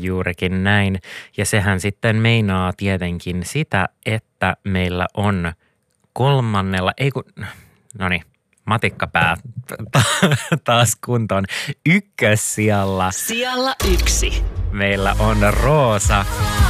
juurikin näin. Ja sehän sitten meinaa tietenkin sitä, että meillä on matikkapää taas kuntoon. Ykkössijalla. Sijalla 1. Meillä on Roosa.